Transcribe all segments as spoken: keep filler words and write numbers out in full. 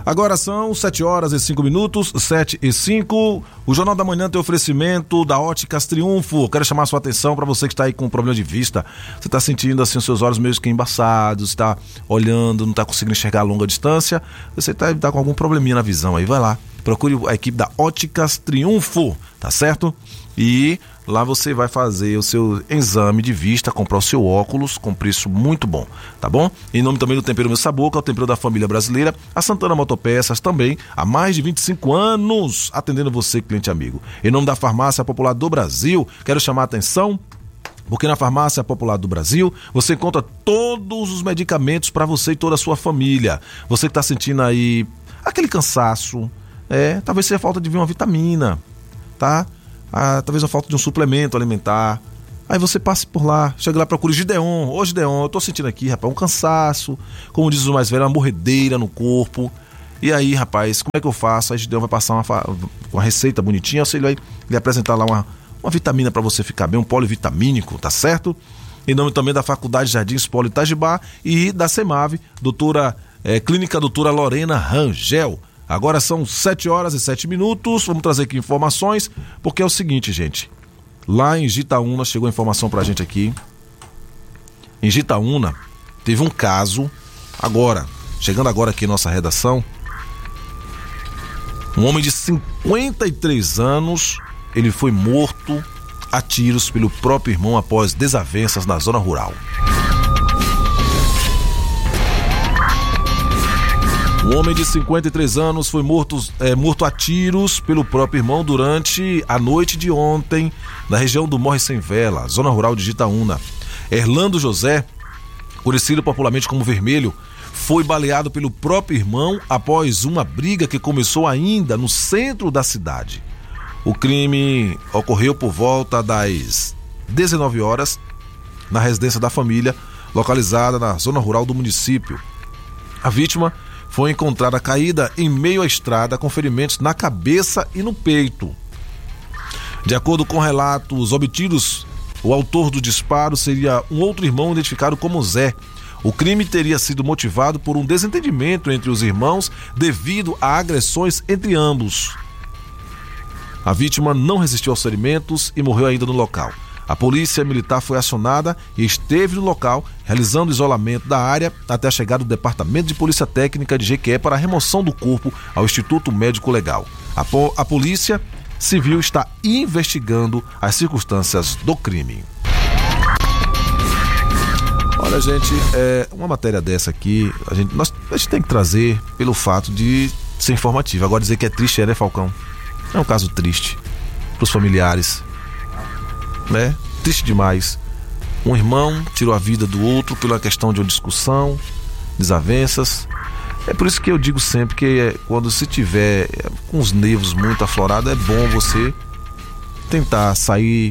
Agora são sete horas e cinco minutos, sete e cinco. O Jornal da Manhã tem oferecimento da Óticas Triunfo. Quero chamar a sua atenção para você que está aí com problema de vista. Você está sentindo assim os seus olhos meio que embaçados, está olhando, não está conseguindo enxergar a longa distância. Você está tá com algum probleminha na visão aí, vai lá. Procure a equipe da Óticas Triunfo, tá certo? E lá você vai fazer o seu exame de vista, comprar o seu óculos com preço muito bom, tá bom? Em nome também do Tempero Meu Sabor, que é o tempero da família brasileira, a Santana Motopeças também, há mais de vinte e cinco anos, atendendo você, cliente amigo. Em nome da Farmácia Popular do Brasil, quero chamar a atenção, porque na Farmácia Popular do Brasil você encontra todos os medicamentos para você e toda a sua família. Você que está sentindo aí aquele cansaço, é, talvez seja falta de uma vitamina, tá? Ah, talvez a falta de um suplemento alimentar. Aí você passe por lá, chega lá, procura Gideon. Ô Gideon, eu tô sentindo aqui, rapaz, um cansaço, como diz os mais velhos, uma morredeira no corpo. E aí, rapaz, como é que eu faço? Aí Gideon vai passar uma, uma receita bonitinha, ou seja, ele vai lhe apresentar lá uma, uma vitamina para você ficar bem, um polivitamínico, tá certo? Em nome também da Faculdade Jardins Polo Itajibá e da CEMAV, doutora, é, Clínica Doutora Lorena Rangel. Agora são sete horas e sete minutos, vamos trazer aqui informações, porque é o seguinte, gente, lá em Jitaúna, chegou a informação pra gente aqui, em Jitaúna, teve um caso, agora, chegando agora aqui em nossa redação, um homem de cinquenta e três anos, ele foi morto a tiros pelo próprio irmão após desavenças na zona rural. Um homem de cinquenta e três anos foi morto, é, morto a tiros pelo próprio irmão durante a noite de ontem, na região do Morre Sem Vela, zona rural de Jitaúna. Erlando José, conhecido popularmente como Vermelho, foi baleado pelo próprio irmão após uma briga que começou ainda no centro da cidade. O crime ocorreu por volta das dezenove horas, na residência da família, localizada na zona rural do município. A vítima foi encontrada caída em meio à estrada com ferimentos na cabeça e no peito. De acordo com relatos obtidos, o autor do disparo seria um outro irmão identificado como Zé. O crime teria sido motivado por um desentendimento entre os irmãos devido a agressões entre ambos. A vítima não resistiu aos ferimentos e morreu ainda no local. A polícia militar foi acionada e esteve no local, realizando isolamento da área até a chegada do Departamento de Polícia Técnica de Jequié para a remoção do corpo ao Instituto Médico Legal. A, po- a Polícia Civil está investigando as circunstâncias do crime. Olha, gente, é, uma matéria dessa aqui, a gente, nós, a gente tem que trazer pelo fato de ser informativa. Agora dizer que é triste, é, né, Falcão? É um caso triste para os familiares, né? Triste demais. Um irmão tirou a vida do outro pela questão de uma discussão, desavenças. É por isso que eu digo sempre que é, quando se tiver é, com os nervos muito aflorados, é bom você tentar sair,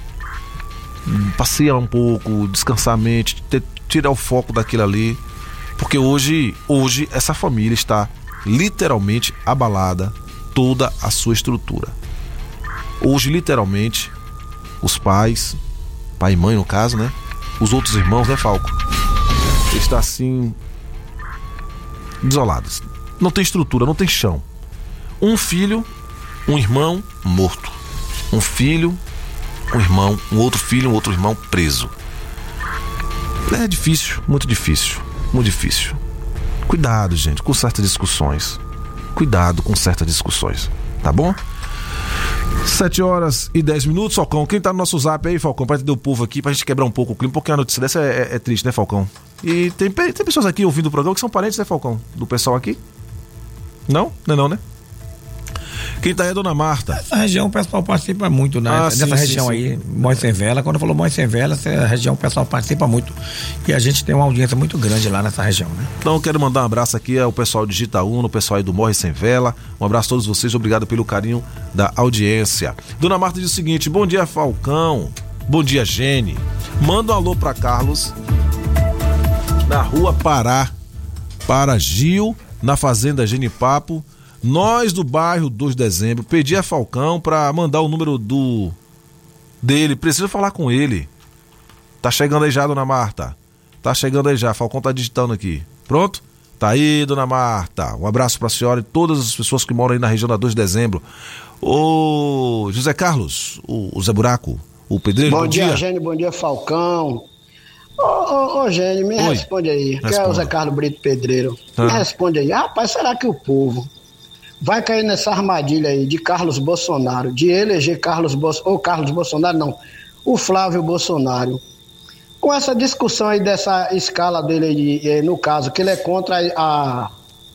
passear um pouco, descansar a mente, ter, tirar o foco daquilo ali, porque hoje, hoje essa família está literalmente abalada, toda a sua estrutura. Hoje, literalmente, os pais, pai e mãe no caso, né? Os outros irmãos, né, Falco? Está assim, desolados. Não tem estrutura, não tem chão. Um filho, um irmão morto. Um filho, um irmão, um outro filho, um outro irmão preso. É difícil, muito difícil, muito difícil. Cuidado, gente, com certas discussões. Cuidado com certas discussões, tá bom? sete horas e dez minutos, Falcão. Quem tá no nosso zap aí, Falcão, pra entender o povo aqui, pra gente quebrar um pouco o clima, porque a notícia dessa é, é, é triste, né, Falcão? E tem, tem pessoas aqui ouvindo o programa que são parentes, né, Falcão? Do pessoal aqui? Não? Não é não, né? Quem tá aí é a Dona Marta. Essa região o pessoal participa muito, né? Ah, Dessa sim, região sim, aí, sim. Morre Sem Vela. Quando falou Morre Sem Vela, essa região o pessoal participa muito. E a gente tem uma audiência muito grande lá nessa região, né? Então eu quero mandar um abraço aqui ao pessoal de Jitaúna, o pessoal aí do Morre Sem Vela. Um abraço a todos vocês, obrigado pelo carinho da audiência. Dona Marta diz o seguinte: bom dia, Falcão. Bom dia, Gene. Manda um alô pra Carlos, na rua Pará, para Gil, na fazenda Genipapo. Nós do bairro dois de dezembro, pedi a Falcão pra mandar o número do dele, preciso falar com ele. Tá chegando aí já, Dona Marta. Tá chegando aí já, Falcão tá digitando aqui. Pronto? Tá aí, dona Marta. Um abraço pra senhora e todas as pessoas que moram aí na região da dois de dezembro. Ô, José Carlos, o, o Zé Buraco, o pedreiro. Bom, bom dia, dia, Gênio, bom dia, Falcão. Ô, ô, ô Gênio, me Oi. responde aí, Responda. que é o Zé Carlos Brito Pedreiro. Ah. Me responde aí, rapaz, será que o povo vai cair nessa armadilha aí de Carlos Bolsonaro, de eleger Carlos Bolsonaro, ou Carlos Bolsonaro, não, o Flávio Bolsonaro? Com essa discussão aí dessa escala dele aí, no caso, que ele é contra a,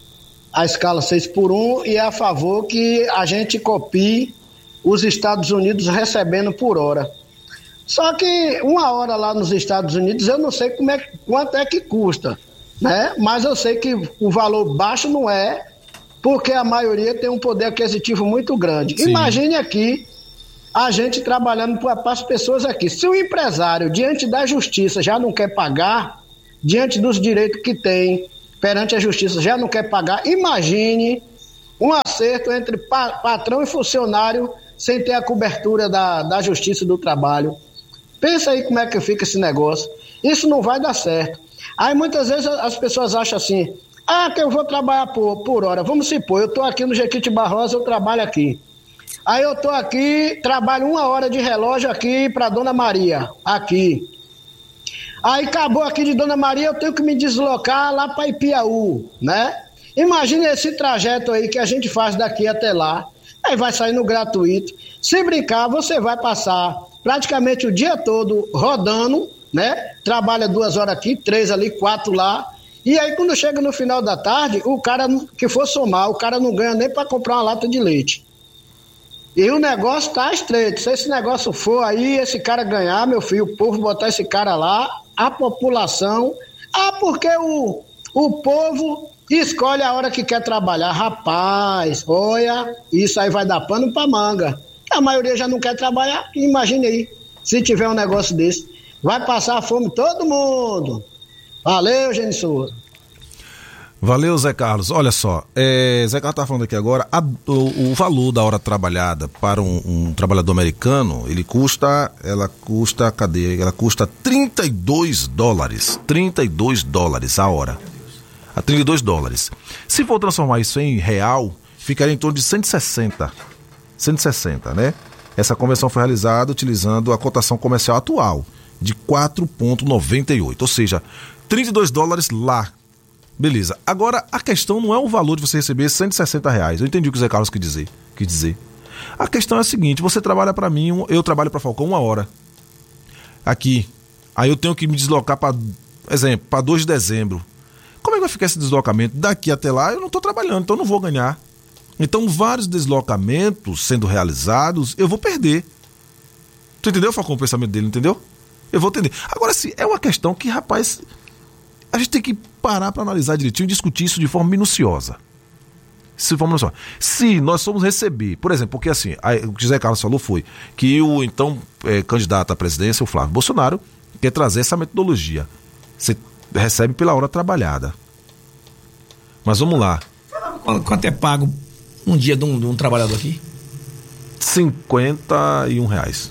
a escala seis por um e é a favor que a gente copie os Estados Unidos recebendo por hora. Só que uma hora lá nos Estados Unidos eu não sei como é, quanto é que custa, né? Mas eu sei que o valor baixo não é, porque a maioria tem um poder aquisitivo muito grande. Sim. Imagine aqui a gente trabalhando para as pessoas aqui. Se o empresário, diante da justiça, já não quer pagar, diante dos direitos que tem perante a justiça, já não quer pagar, imagine um acerto entre pa- patrão e funcionário sem ter a cobertura da, da justiça do trabalho. Pensa aí como é que fica esse negócio. Isso não vai dar certo. Aí muitas vezes as pessoas acham assim, ah, que eu vou trabalhar por, por hora. Vamos supor, eu estou aqui no Jequitibá Rosa, eu trabalho aqui. Aí eu estou aqui, trabalho uma hora de relógio aqui para Dona Maria, aqui. Aí acabou aqui de Dona Maria, eu tenho que me deslocar lá para Ipiaú, né? Imagina esse trajeto aí que a gente faz daqui até lá. Aí vai sair no gratuito. Se brincar, você vai passar praticamente o dia todo rodando, né? Trabalha duas horas aqui, três ali, quatro lá. E aí quando chega no final da tarde, o cara que for somar, o cara não ganha nem para comprar uma lata de leite. E o negócio tá estreito. Se esse negócio for aí, esse cara ganhar, meu filho, o povo botar esse cara lá, a população... Ah, porque o, o povo escolhe a hora que quer trabalhar. Rapaz, olha, isso aí vai dar pano pra manga. A maioria já não quer trabalhar, imagine aí, se tiver um negócio desse. Vai passar fome todo mundo. Valeu, Genissura. Valeu, Zé Carlos. Olha só, é, Zé Carlos está falando aqui agora, a, o, o valor da hora trabalhada para um, um trabalhador americano, ele custa, ela custa, cadê? Ela custa trinta e dois dólares. trinta e dois dólares a hora. A trinta e dois dólares. Se for transformar isso em real, ficaria em torno de cento e sessenta. cento e sessenta, né? Essa conversão foi realizada utilizando a cotação comercial atual, de quatro vírgula noventa e oito. Ou seja, trinta e dois dólares lá. Beleza. Agora, a questão não é o valor de você receber cento e sessenta reais. Eu entendi o que o Zé Carlos quis dizer. Quis dizer. A questão é a seguinte, você trabalha para mim, eu trabalho para Falcão uma hora. Aqui. Aí eu tenho que me deslocar para, exemplo, para dois de dezembro. Como é que vai ficar esse deslocamento? Daqui até lá eu não estou trabalhando, então eu não vou ganhar. Então, vários deslocamentos sendo realizados, eu vou perder. Tu entendeu, Falcão, o pensamento dele, entendeu? Eu vou entender. Agora, sim, é uma questão que, rapaz... A gente tem que parar para analisar direitinho e discutir isso de forma minuciosa. Se, forma minuciosa. Se nós formos receber, por exemplo, porque assim, a, o que o José Carlos falou foi que o então é, candidato à presidência, o Flávio Bolsonaro, quer trazer essa metodologia. Você recebe pela hora trabalhada. Mas vamos lá. Quanto é pago um dia de um, de um trabalhador aqui? cinquenta e um reais.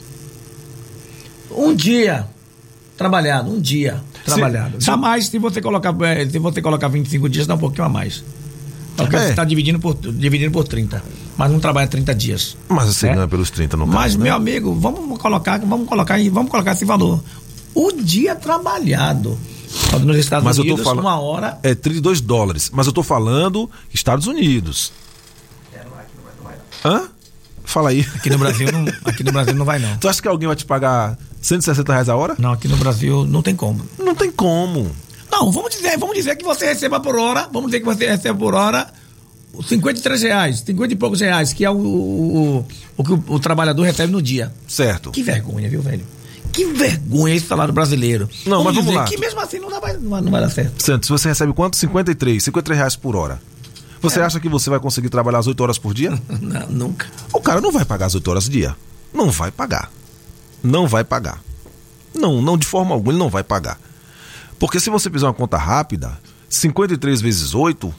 Um dia trabalhado, um dia trabalhado. Se, dá se... mais se você colocar, se você colocar vinte e cinco dias, dá um pouquinho a mais. Porque é. Você está dividindo por, dividindo por trinta. Mas não trabalha trinta dias. Mas você né? ganha pelos trinta no caso. Mas, né? meu amigo, vamos colocar, vamos colocar, vamos colocar esse valor. O dia trabalhado. Nos Estados mas Unidos, eu tô falando, uma hora. É trinta e dois dólares. Mas eu tô falando Estados Unidos. É, não vai, não vai, não vai. Hã? Fala aí. Aqui no Brasil não, aqui no Brasil não vai, não. Tu acha que alguém vai te pagar cento e sessenta reais a hora? Não, aqui no Brasil não tem como. Não tem como. Não, vamos dizer, vamos dizer que você receba por hora, vamos dizer que você receba por hora cinquenta e três reais, cinquenta e poucos reais, que é o, o, o, o que o, o trabalhador recebe no dia. Certo. Que vergonha, viu, velho? Que vergonha esse salário brasileiro. Não, vamos mas vamos lá. Que mesmo assim não, dá, não, vai, não vai dar certo. Santos, você recebe quanto? cinquenta e três, cinquenta e três reais por hora. Você é. acha que você vai conseguir trabalhar as oito horas por dia? Não, nunca. O cara não vai pagar as oito horas por dia. Não vai pagar. Não vai pagar. Não, não de forma alguma, ele não vai pagar. Porque se você fizer uma conta rápida, cinquenta e três vezes oito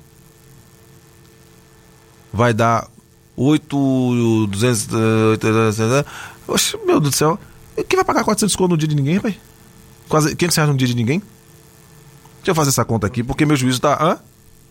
vai dar oito, duzentos, oxe, meu Deus do céu. Quem vai pagar quatrocentos conto no dia de ninguém, rapaz? Quase quinhentos reais no dia de ninguém? Deixa eu fazer essa conta aqui, porque meu juízo tá... Hã?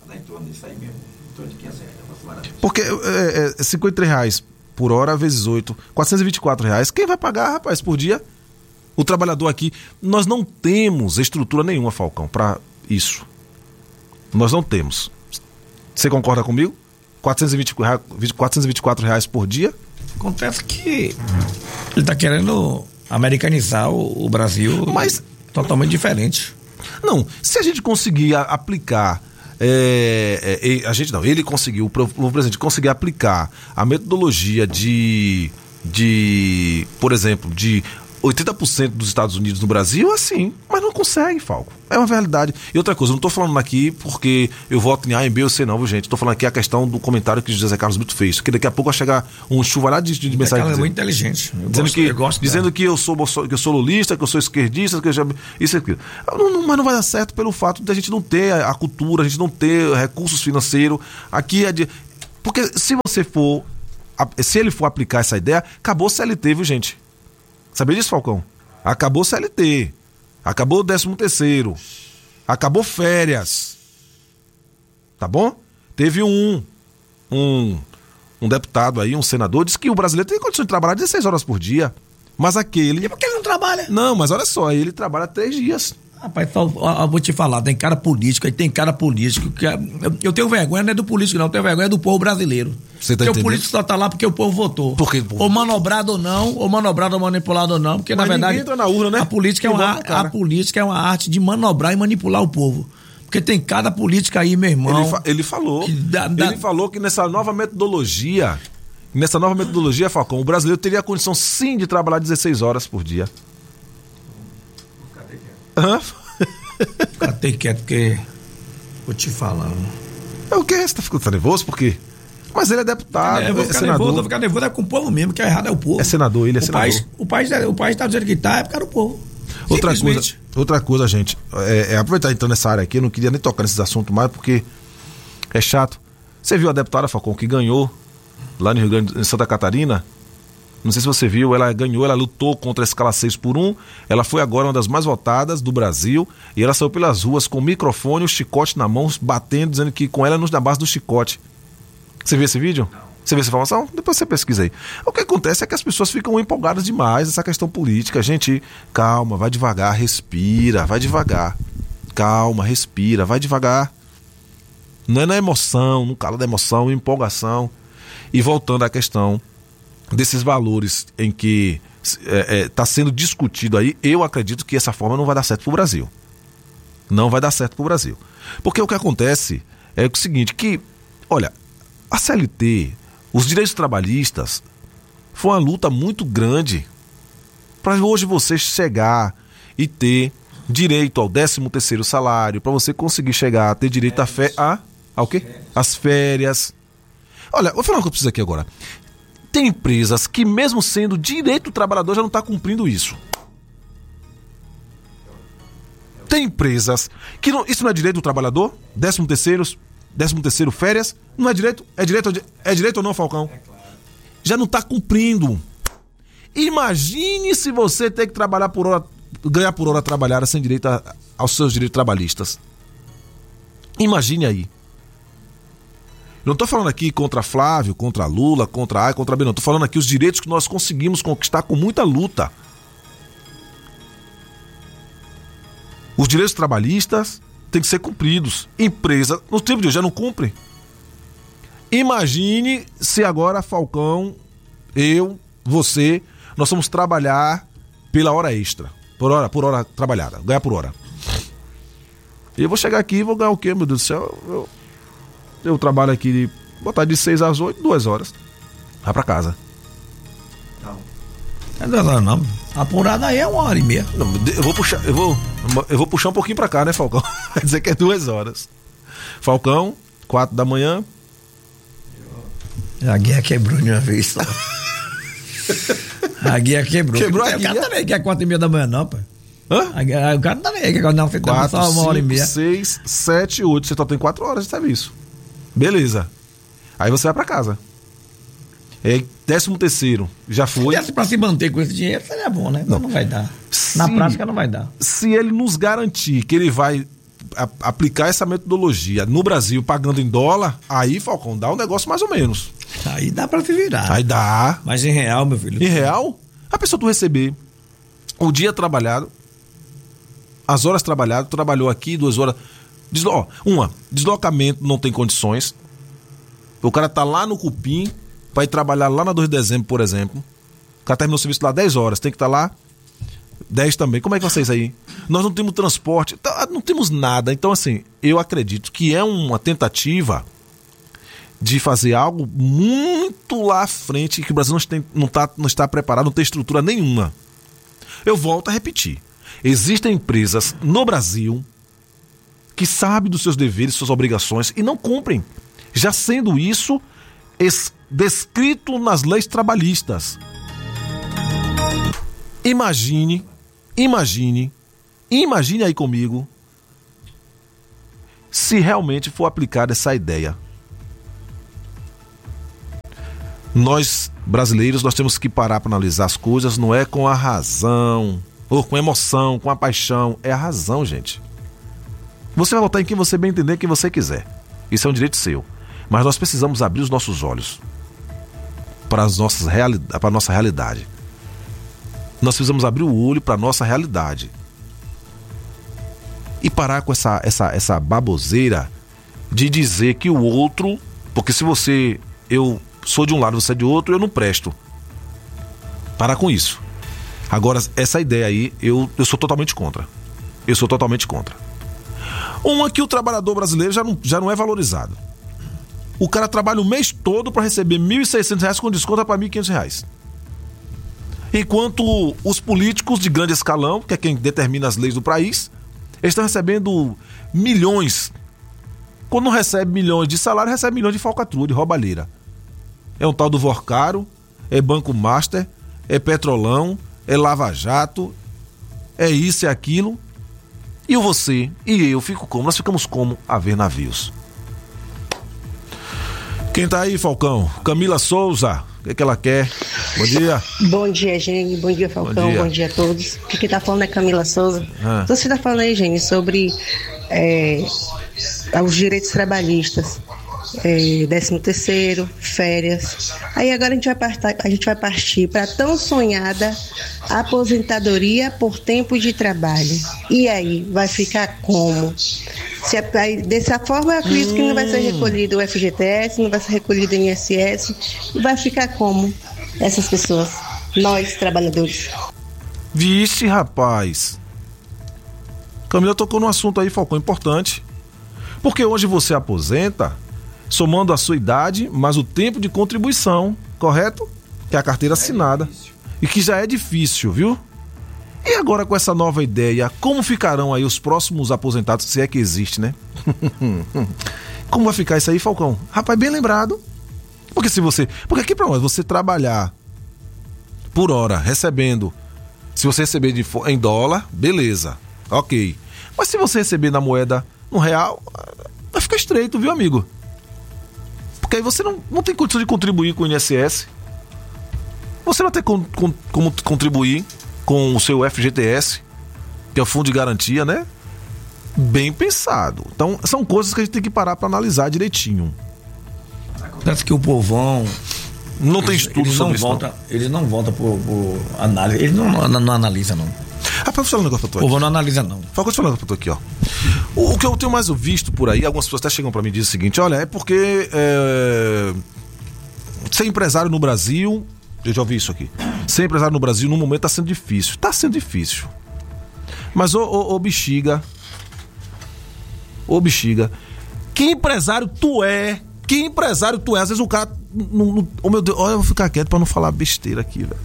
Em torno disso aí mesmo, em torno de quinhentos reais, aproximadamente. Porque é, é cinquenta e três reais por hora vezes oito, quatrocentos e vinte e quatro reais. Quem vai pagar, rapaz, por dia? O trabalhador aqui, nós não temos estrutura nenhuma, Falcão, para isso. Nós não temos. Você concorda comigo? quatrocentos e vinte e quatro reais por dia? Acontece que ele está querendo americanizar o, o Brasil, mas totalmente diferente. Não, se a gente conseguir a, aplicar, é, é, a gente não, ele conseguiu, o, o presidente conseguir aplicar a metodologia de, de, por exemplo, de oitenta por cento dos Estados Unidos no Brasil, assim, mas não consegue, Falco. É uma realidade. E outra coisa, eu não estou falando aqui porque eu voto em A, em B ou C, não, viu, gente? Estou falando aqui a questão do comentário que o José Carlos Brito fez, que daqui a pouco vai chegar um chuvará de, de mensagem. Ela é muito inteligente. Eu dizendo gosto, que, eu gosto dizendo que eu sou, que eu sou lulista, que eu sou esquerdista, que eu já, isso e aquilo. Não, não, mas não vai dar certo pelo fato de a gente não ter a, a cultura, a gente não ter recursos financeiros. Aqui é de... Porque se você for, se ele for aplicar essa ideia, acabou o C L T, viu, gente? Sabia disso, Falcão? Acabou o C L T, acabou o décimo terceiro, acabou férias, tá bom? Teve um, um, um deputado aí, um senador, disse que o brasileiro tem condições de trabalhar dezesseis horas por dia, mas aquele... E por que ele não trabalha? Não, mas olha só, ele trabalha três dias. Rapaz, então, eu vou te falar, tem cara político, aí tem cara político, que eu, eu tenho vergonha, não é do político não, eu tenho vergonha do povo brasileiro. Você tá porque entendendo? O político só tá lá porque o povo votou. Por quê? Ou manobrado ou não, ou manobrado ou manipulado ou não, porque mas na verdade entra na urna, né? a, política é uma, a política é uma arte de manobrar e manipular o povo. Porque tem cada política aí, meu irmão. Ele, fa ele falou, dá, dá... ele falou que nessa nova metodologia, nessa nova metodologia, Falcão, o brasileiro teria a condição sim de trabalhar dezesseis horas por dia. Hã? Fica quieto, porque vou te falar. É o que? Você tá ficando nervoso? Por quê? Mas ele é deputado, é, eu vou é ficar senador. nervoso, vou ficar nervoso é com o povo mesmo, que é errado é o povo. É senador, ele é o senador. País, o, país, o país tá dizendo que tá, é por causa do povo. Outra coisa, outra coisa, gente, é, é aproveitar então nessa área aqui, eu não queria nem tocar nesses assuntos mais, porque é chato. Você viu a deputada, Falcão, que ganhou lá no Rio Grande, em Santa Catarina? Não sei se você viu, ela ganhou, ela lutou contra a escala seis por um, ela foi agora uma das mais votadas do Brasil, e ela saiu pelas ruas com o microfone, o chicote na mão, batendo, dizendo que com ela nos na base do chicote. Você viu esse vídeo? Você viu essa informação? Depois você pesquisa aí. O que acontece é que as pessoas ficam empolgadas demais nessa questão política. Gente, calma, vai devagar, respira, vai devagar. Calma, respira, vai devagar. Não é na emoção, no calo da emoção, empolgação. E voltando à questão desses valores em que está é, é, sendo discutido aí, eu acredito que essa forma não vai dar certo para o Brasil. Não vai dar certo para o Brasil. Porque o que acontece é o seguinte, que, olha, a C L T, os direitos trabalhistas, foi uma luta muito grande para hoje você chegar e ter direito ao décimo terceiro salário, para você conseguir chegar a ter direito a fé, a, ao quê? As férias. Olha, vou falar uma coisa para vocês aqui agora. Tem empresas que, mesmo sendo direito do trabalhador, já não está cumprindo isso. Tem empresas que não, isso não é direito do trabalhador? Décimo terceiro, décimo terceiro férias, não é direito? É direito, é direito ou não, Falcão? Já não está cumprindo. Imagine se você ter que trabalhar por hora, ganhar por hora trabalhada sem direito a, aos seus direitos trabalhistas. Imagine aí. Não estou falando aqui contra Flávio, contra Lula, contra A e contra B, não. Estou falando aqui os direitos que nós conseguimos conquistar com muita luta. Os direitos trabalhistas têm que ser cumpridos. Empresa, no tempo de hoje, já não cumpre. Imagine se agora, Falcão, eu, você, nós vamos trabalhar pela hora extra. Por hora, por hora trabalhada, ganhar por hora. E eu vou chegar aqui e vou ganhar o quê, meu Deus do céu? Eu... Eu trabalho aqui, de botar de seis às oito, duas horas. Vai pra casa. Não. É duas horas não. A apurada aí é uma hora e meia. Não, eu vou puxar, eu vou, eu vou puxar um pouquinho pra cá, né, Falcão? Vai dizer que é duas horas. Falcão, quatro da manhã. A guia quebrou de uma vez só. A guia quebrou. Quebrou a guia? O cara também quer quatro e meia da manhã, não, pai. Hã? A, o cara também quer não, você tá só uma hora e meia. seis, sete, oito. Você só tem quatro horas de serviço. Beleza. Aí você vai pra casa. É, décimo terceiro, já foi. Se pra se manter com esse dinheiro, seria bom, né? Não, não vai dar. Na se, prática não vai dar. Se ele nos garantir que ele vai a, aplicar essa metodologia no Brasil, pagando em dólar, aí, Falcão, dá um negócio mais ou menos. Aí dá pra te virar. Aí dá. Mas em real, meu filho. Em real, a pessoa tu receber o dia trabalhado, as horas trabalhadas, tu trabalhou aqui, duas horas. Deslo... Ó, uma, deslocamento não tem condições. O cara tá lá no Cupim pra ir trabalhar lá na dois de dezembro, por exemplo. O cara terminou o serviço lá dez horas, tem que estar tá lá dez também. Como é que vai ser isso aí? Nós não temos transporte, não temos nada. Então, assim, eu acredito que é uma tentativa de fazer algo muito lá à frente, que o Brasil não, tem, não, tá, não está preparado, não tem estrutura nenhuma. Eu volto a repetir. Existem empresas no Brasil que sabem dos seus deveres, suas obrigações e não cumprem. Já sendo isso es, descrito nas leis trabalhistas. Imagine, imagine, imagine aí comigo se realmente for aplicada essa ideia. Nós, brasileiros, nós temos que parar para analisar as coisas, não é com a razão, ou com a emoção, com a paixão, é a razão, gente. Você vai votar em quem você bem entender, quem você quiser. Isso é um direito seu. Mas nós precisamos abrir os nossos olhos para, as nossas reali- para a nossa realidade. Nós precisamos abrir o olho para a nossa realidade. E parar com essa, essa, essa baboseira de dizer que o outro... Porque se você... Eu sou de um lado, você é de outro, eu não presto. Parar com isso. Agora, essa ideia aí, eu, eu sou totalmente contra. Eu sou totalmente contra. Uma que o trabalhador brasileiro já não, já não é valorizado. O cara trabalha o mês todo para receber mil e seiscentos reais com desconto para mil e quinhentos reais. Enquanto os políticos de grande escalão, que é quem determina as leis do país, estão recebendo milhões. Quando não recebe milhões de salário, recebe milhões de falcatrua, de roubalheira. É um tal do Vorcaro, é Banco Master, é Petrolão, é Lava Jato, é isso e aquilo. E você e eu fico como? Nós ficamos como a ver navios. Quem tá aí, Falcão? Camila Souza, o que, é que ela quer? Bom dia. Bom dia, Gene. Bom dia, Falcão. Bom dia, Bom dia a todos. O que tá falando é Camila Souza. Ah. Você tá falando aí, Gene, sobre é, os direitos trabalhistas. É, décimo terceiro, férias. Aí agora a gente vai partir, a gente vai partir para a tão sonhada aposentadoria por tempo de trabalho. E aí, vai ficar como? Se a, dessa forma, eu acredito hum. que não vai ser recolhido o F G T S, não vai ser recolhido o I N S S. E vai ficar como essas pessoas? Nós, trabalhadores. Vixe, rapaz. Camila tocou num assunto aí, Falcão, importante. Porque hoje você aposenta somando a sua idade, mais o tempo de contribuição, correto? Que é a carteira assinada. E que já é difícil, viu? E agora com essa nova ideia, como ficarão aí os próximos aposentados, se é que existe, né? Como vai ficar isso aí, Falcão? Rapaz, bem lembrado. Porque se você... Porque aqui pra nós, você trabalhar por hora, recebendo... Se você receber de, em dólar, beleza, ok. Mas se você receber na moeda, no real, vai ficar estreito, viu, amigo? Porque aí você não, não tem condição de contribuir com o I N S S. Você não tem com, com, como contribuir com o seu F G T S, que é o Fundo de Garantia, né? Bem pensado. Então, são coisas que a gente tem que parar para analisar direitinho. Acontece que o povão... Não tem estudo eles sobre não isso, volta, não. Eles não voltam por, por análise. Eles não, não, não analisam, não. Rapaz, vou falar um negócio pra tu aqui. O povão não analisa, não. Falcão, deixa eu falar um negócio pra tu aqui, ó. O, o que eu tenho mais visto por aí, algumas pessoas até chegam pra mim e dizem o seguinte: olha, é porque é, ser empresário no Brasil, eu já ouvi isso aqui, ser empresário no Brasil no momento tá sendo difícil. Tá sendo difícil. Mas, ô, ô, ô bexiga, ô bexiga, que empresário tu é? Que empresário tu é? Às vezes o cara, não, não, oh meu Deus, olha, eu vou ficar quieto pra não falar besteira aqui, velho.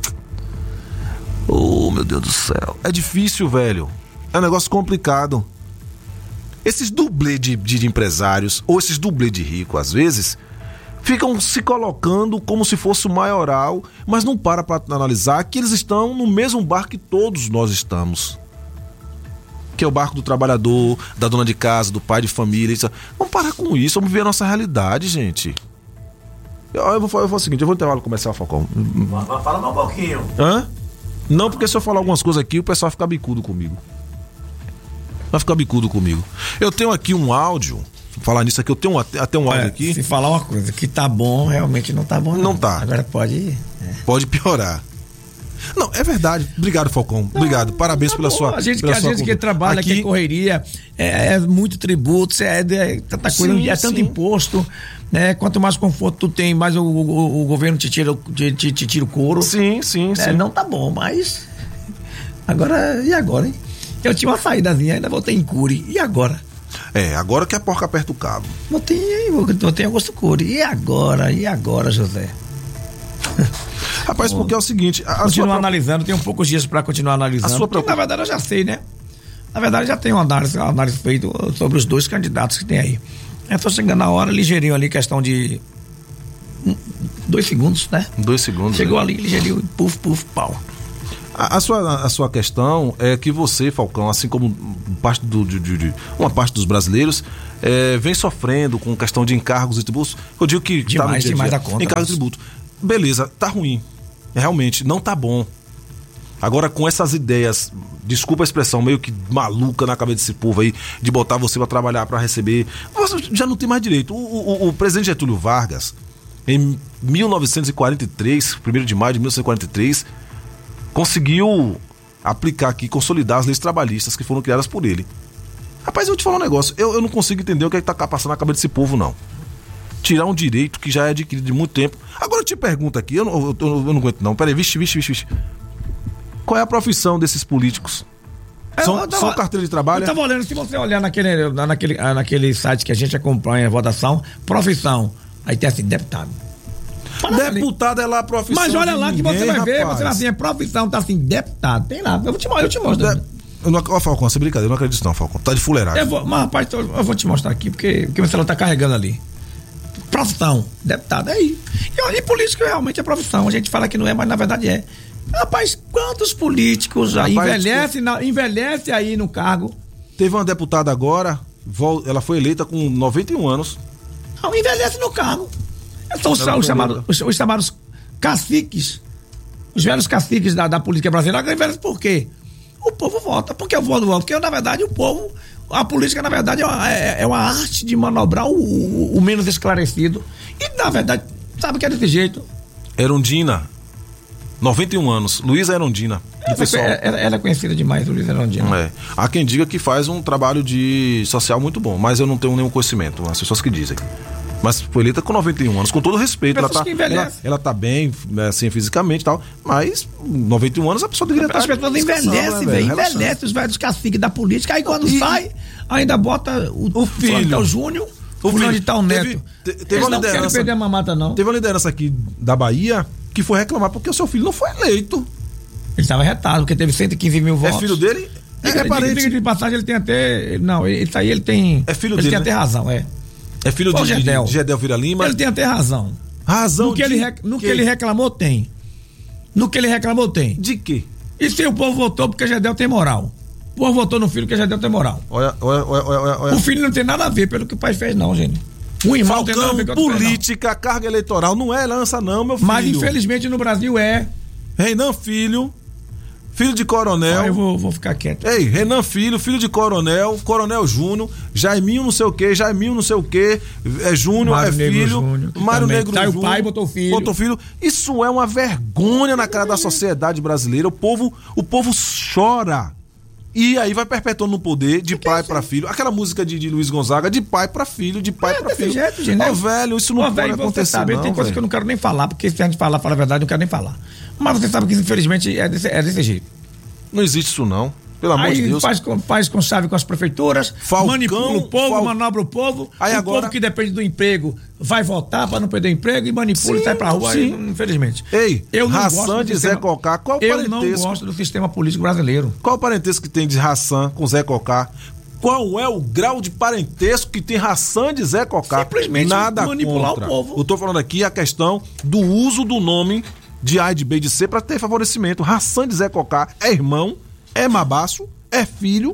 Oh, meu Deus do céu. É difícil, velho. É um negócio complicado. Esses dublê de, de, de empresários, ou esses dublê de rico, às vezes, ficam se colocando como se fosse o maioral, mas não para para analisar que eles estão no mesmo barco que todos nós estamos. Que é o barco do trabalhador, da dona de casa, do pai de família. Isso. Vamos parar com isso, vamos ver a nossa realidade, gente. Eu, eu, vou, eu vou falar o seguinte, eu vou intervalo comercial, Falcão. Fala mais um pouquinho. Hã? Não, porque se eu falar algumas coisas aqui, o pessoal fica bicudo comigo. Vai ficar bicudo comigo. Eu tenho aqui um áudio, falar nisso aqui, eu tenho até, até um áudio é, aqui. Se falar uma coisa que tá bom, realmente não tá bom. Não, não tá. Agora pode. É. Pode piorar. Não, é verdade. Obrigado, Falcão. Não, Obrigado. Parabéns tá pela bom. sua. A gente, pela a sua gente que trabalha, aqui, que é correria, é, é muito tributo, é, é tanta coisa, sim, é tanto sim. imposto. Né? Quanto mais conforto tu tem, mais o, o, o governo te tira, te, te, te tira o couro. Sim, sim, é, sim. Não tá bom, mas. Agora, e agora, hein? Eu tinha uma saídazinha, ainda voltei em Cury. E agora? É, agora que a porca aperta o cabo. Voltei, voltei em Augusto Cury. E agora? E agora, José? Rapaz, porque é o seguinte. A, a continuar sua... analisando, tenho poucos dias para continuar analisando. A sua porque, na verdade, eu já sei, né? Na verdade, já tenho uma análise, uma análise feita sobre os dois candidatos que tem aí. Eu tô chegando na hora, ligeirinho ali, questão de. Um, dois segundos, né? Dois segundos. Chegou né? ali, ligeirinho, puf, puf, pau. A, a, sua, a sua questão é que você, Falcão, assim como parte do, de, de, de, uma parte dos brasileiros, é, vem sofrendo com questão de encargos e tributos. Eu digo que demais, tá no dia demais dia, da conta. Encargos e tributo. Beleza, tá ruim. Realmente, não tá bom. Agora, com essas ideias, desculpa a expressão, meio que maluca na cabeça desse povo aí, de botar você pra trabalhar, pra receber, você já não tem mais direito. O, o, o presidente Getúlio Vargas, em mil novecentos e quarenta e três, primeiro de maio de mil novecentos e quarenta e três, conseguiu aplicar aqui, consolidar as leis trabalhistas que foram criadas por ele. Rapaz, eu vou te falar um negócio, eu, eu não consigo entender o que é que tá passando na cabeça desse povo, não. Tirar um direito que já é adquirido de muito tempo. Agora eu te pergunto aqui, eu não, eu, eu, eu não aguento não, peraí, vixe, vixe, vixe, vixe. Qual é a profissão desses políticos? São, eu tava, são carteira de trabalho? Eu tava olhando, se você olhar naquele, naquele, naquele site que a gente acompanha a votação, profissão, aí tem assim, deputado. Deputado é lá a profissão. Mas olha lá ninguém, que você vai ver, rapaz. você vai assim, é profissão, tá assim, deputado. Tem lá, eu, te, eu te mostro. De, eu não, ó, Falcão, você é brincadeira, eu não acredito não, Falcão. Tá de fuleiragem. Eu vou, mas rapaz, eu, eu vou te mostrar aqui, porque, porque o celular tá carregando ali. Profissão, deputado, é aí. E, e político realmente é profissão. A gente fala que não é, mas na verdade é. Rapaz, quantos políticos aí envelhecem tipo... envelhece aí no cargo? Teve uma deputada agora, ela foi eleita com noventa e um anos. Não, envelhece no cargo. São os, os, chamados, os, os chamados caciques, os velhos caciques da, da política brasileira. Envelhece por quê? O povo vota. Por que eu voto? Porque, na verdade, o povo... A política, na verdade, é uma, é, é uma arte de manobrar o, o, o menos esclarecido. E, na verdade, sabe que é desse jeito. Erundina, noventa e um anos. Luísa Erundina. Ela, ela, ela é conhecida demais, Luísa Erundina. É. Há quem diga que faz um trabalho de social muito bom, mas eu não tenho nenhum conhecimento. As pessoas que dizem. Mas foi eleita com noventa e um anos, com todo respeito. Ela tá, ela, ela tá bem, assim, fisicamente e tal, mas noventa e um anos a pessoa deveria estar... As pessoas envelhecem, velho, né, envelhecem os velhos caciques da política, aí quando e, sai, ainda bota o, o filho, o Júnior, o fulano de tal neto. Teve, te, teve uma não liderança, querem perder a mamata, não. Teve uma liderança aqui da Bahia que foi reclamar porque o seu filho não foi eleito. Ele estava retado, porque teve cento e quinze mil votos. É filho dele? É, é parente. Diga de passagem, ele tem até... Não, isso aí ele tem... É filho ele dele, tem até né? razão, é. É filho de Gedel. de Gedel Vira Lima. Ele tem até razão. Razão no que de ele rec... No que... que ele reclamou, tem. No que ele reclamou, tem. De quê? E se o povo votou porque Gedel tem moral? O povo votou no filho porque Gedel tem moral. Olha, olha, olha, olha, olha. O filho não tem nada a ver pelo que o pai fez, não, gente. O irmão Falcão, tem nada a ver com o política, pai, carga eleitoral, não é herança não, meu filho. Mas infelizmente no Brasil é. Renan Filho, filho de coronel. Ah, eu vou, vou ficar quieto. Ei, Renan Filho, filho de coronel, coronel Júnior, Jaiminho não sei o que, Jaiminho não sei o que, é Júnior, é filho, Mário Negro tá, Júnior. O pai botou filho. Botou filho. Isso é uma vergonha na cara da sociedade brasileira. O povo, o povo chora. E aí vai perpetuando no poder de que pai que é para filho. Aquela música de, de Luiz Gonzaga, de pai para filho, de pai é, para filho. Jeito, gente, Ó, velho, isso não Ó, pode velho, acontecer sabe, não, tem coisa velho. que eu não quero nem falar, porque se a gente falar, fala a verdade, eu não quero nem falar. Mas você sabe que infelizmente é desse, é desse jeito. Não existe isso não. Pelo amor aí de Deus. Faz, faz com chave com as prefeituras, Falcão, manipula o povo, Fal... manobra o povo. Aí o agora... povo que depende do emprego vai votar para não perder o emprego e manipula sim, e sai pra rua, aí, infelizmente. Ei, eu não Hassan gosto de sistema... Zé Cocá, qual o eu parentesco? Eu não gosto do sistema político brasileiro. Qual o parentesco que tem de Hassan com Zé Cocá? Qual é o grau de parentesco que tem Hassan de Zé Cocá? Simplesmente nada manipular contra. o povo. Eu tô falando aqui a questão do uso do nome de A, de B, de C para ter favorecimento. Hassan de Zé Cocá é irmão, é mabaço, é filho,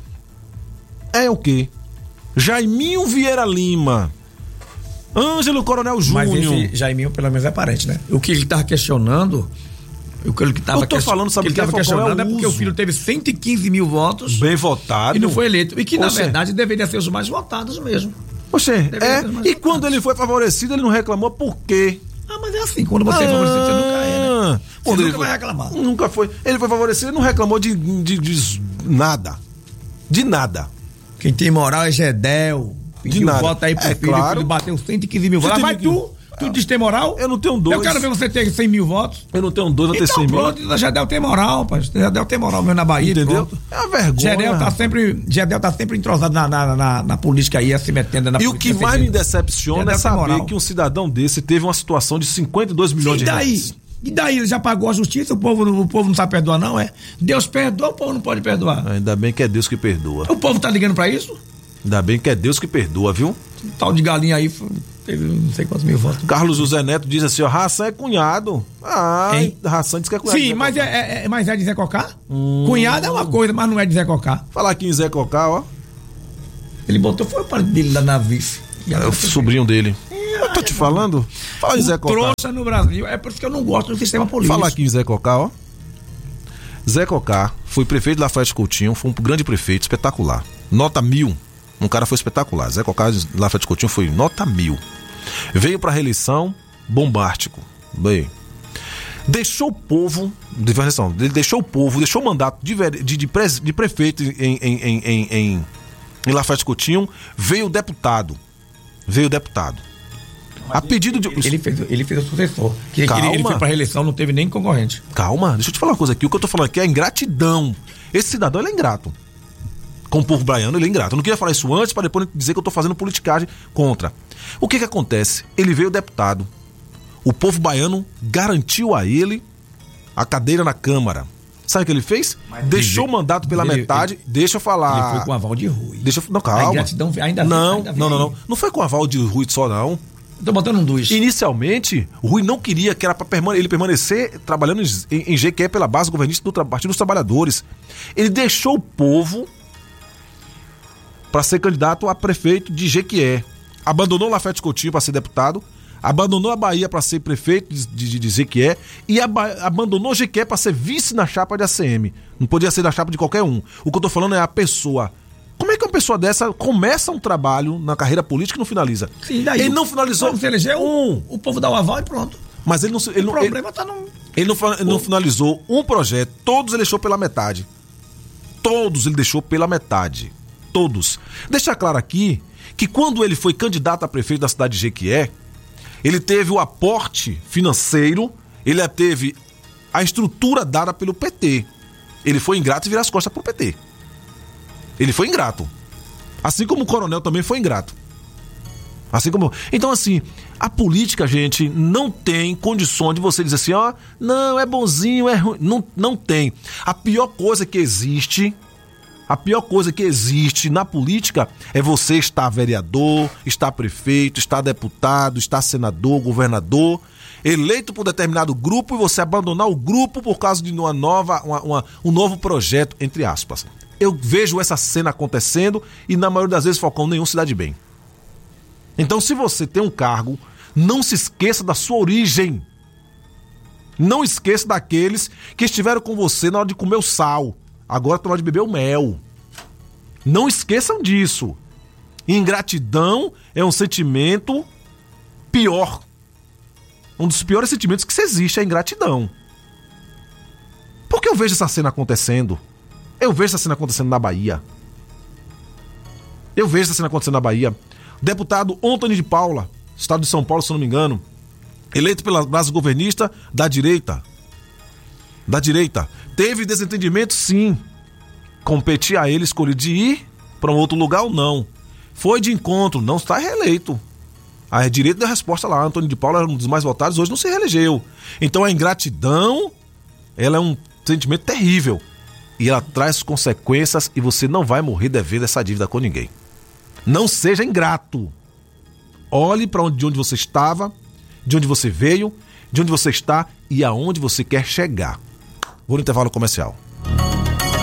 é o quê? Jaiminho Vieira Lima, Ângelo Coronel Júnior. Mas esse Jaiminho pelo menos é parente, né? O que ele tava questionando O que ele que tava eu tô que... falando, sabe que ele que tava é, questionando é, é porque o filho teve cento e quinze mil votos. Bem votado. E não foi eleito. E que, Ou na seja, verdade, deveria ser os mais votados mesmo. Poxa, é. E votados. Quando ele foi favorecido, ele não reclamou por quê? Ah, mas é assim, quando você ah, é favorecido, você nunca é, né? Você quando nunca ele foi, vai reclamar. Nunca foi. Ele foi favorecido, ele não reclamou de, de, de nada. De nada. Quem tem moral é Gedel. De nada. Voto aí pro é filho, claro. Ele bateu cento e quinze mil votos. Vai tu, tu diz ter moral? Eu não tenho dois. Eu quero ver você ter cem mil votos. Eu não tenho dois, não então, tenho cem mil. Pronto, Gedel tem moral, pai. Gedel tem moral mesmo na Bahia. Entendeu? Pronto. É uma vergonha. Gedel tá sempre, Gedel tá sempre entrosado na, na, na, na política aí, se metendo na e política. E o que mais seguida. me decepciona Gedel é saber que um cidadão desse teve uma situação de cinquenta e dois milhões e de daí? reais. E daí ele já pagou a justiça, o povo, o povo não sabe perdoar, não, é? Deus perdoa, o povo não pode perdoar. Ainda bem que é Deus que perdoa. O povo tá ligando pra isso? Ainda bem que é Deus que perdoa, viu? Um tal de galinha aí teve não sei quantos mil votos. Carlos José Neto diz assim, ó, Hassan é cunhado. Ah, hein? Ração diz que é cunhado. Sim, mas é, é, mas é de Zé Cocá? Hum. Cunhado é uma coisa, mas não é de Zé Cocá. Falar aqui em Zé Cocá, ó. Ele botou, foi o pai dele lá na V I F. É o sobrinho dele. É, eu tô te falando. Fala em Zé Cocá. Trouxa no Brasil, é por isso que eu não gosto do sistema político. Fala aqui em Zé Cocá, ó. Zé Cocá foi prefeito de Lafayette Coutinho, foi um grande prefeito, espetacular. Nota mil. Um cara foi espetacular. Zé Cocá de Lafayette Coutinho foi nota mil. Veio pra reeleição, bombástico. Bem, deixou o povo, de reeleição, deixou o povo, deixou o mandato de, de, de, pre, de prefeito em, em, em, em, em, em Lafayette Coutinho, veio o deputado. Veio o deputado. Mas a pedido de. Ele fez, ele fez o sucessor. Que Calma. Ele, ele foi pra reeleição, não teve nem concorrente. Calma, deixa eu te falar uma coisa aqui. O que eu tô falando aqui é ingratidão. Esse cidadão, ele é ingrato. Com o povo baiano, ele é ingrato. Eu não queria falar isso antes para depois dizer que eu tô fazendo politicagem contra. O que que acontece? Ele veio deputado. O povo baiano garantiu a ele a cadeira na Câmara. Sabe o que ele fez? Mas Deixou ele, o mandato pela ele, metade. Ele, deixa eu falar. Ele foi com aval de Rui. Deixa eu, não, calma. A ingratidão ainda não, ainda não, não, não. Não foi com aval de Rui só, não. Tô botando um dois. Inicialmente, o Rui não queria que era para permane- ele permanecer trabalhando em, em G Q E pela base governista do tra- Partido dos Trabalhadores. Ele deixou o povo para ser candidato a prefeito de Jequié. Abandonou Lafayette Coutinho para ser deputado, abandonou a Bahia para ser prefeito de, de, de Jequié e aba- abandonou Jequié para ser vice na chapa de A C M. Não podia ser da chapa de qualquer um. O que eu tô falando é a pessoa. Como é que uma pessoa dessa começa um trabalho na carreira política e não finaliza? Sim, daí ele o, não finalizou. Você elegeu um. O povo dá o aval e pronto. Mas ele não. Ele o não problema ele, tá no. Ele não, ele não finalizou um projeto. Todos ele deixou pela metade. Todos ele deixou pela metade. Todos. Deixa claro aqui que quando ele foi candidato a prefeito da cidade de Jequié, ele teve o aporte financeiro, ele teve a estrutura dada pelo P T. Ele foi ingrato e virou as costas pro P T. Ele foi ingrato. Assim como o coronel também foi ingrato. Assim como... Então, assim, a política, gente, não tem condição de você dizer assim, ó, não, é bonzinho, é ruim. Não, não tem. A pior coisa que existe... A pior coisa que existe na política é você estar vereador, estar prefeito, estar deputado, estar senador, governador, eleito por determinado grupo e você abandonar o grupo por causa de uma nova, uma, uma, um novo projeto, entre aspas. Eu vejo essa cena acontecendo e na maioria das vezes, Falcão, nenhum se dá de bem. Então, se você tem um cargo, não se esqueça da sua origem. Não esqueça daqueles que estiveram com você na hora de comer o sal. Agora tá na hora de beber o mel. Não esqueçam disso. Ingratidão é um sentimento pior. Um dos piores sentimentos que existe é a ingratidão. Por que eu vejo essa cena acontecendo? Eu vejo essa cena acontecendo na Bahia. Eu vejo essa cena acontecendo na Bahia. Deputado Antônio de Paula, estado de São Paulo, se eu não me engano, eleito pela base governista da direita. Da direita. Teve desentendimento, sim. Competia a ele escolher de ir para um outro lugar ou não. Foi de encontro, não está reeleito. A direita deu a resposta lá. Antônio de Paula era um dos mais votados, hoje não se reelegeu. Então a ingratidão, ela é um sentimento terrível. E ela traz consequências e você não vai morrer devendo essa dívida com ninguém. Não seja ingrato. Olhe para onde, de onde você estava, de onde você veio, de onde você está e aonde você quer chegar. Vou no intervalo comercial.